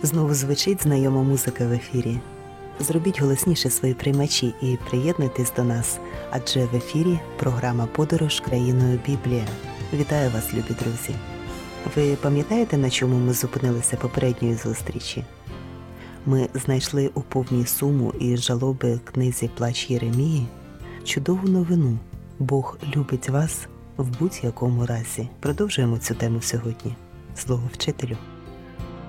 Знову звучить знайома музика в ефірі. Зробіть голосніше свої приймачі і приєднуйтесь до нас, адже в ефірі програма «Подорож країною Біблія». Вітаю вас, любі друзі! Ви пам'ятаєте, на чому ми зупинилися попередньої зустрічі? Ми знайшли у повній суму і жалоби книзі «Плач Єремії» чудову новину «Бог любить вас в будь-якому разі». Продовжуємо цю тему сьогодні. Слово вчителю.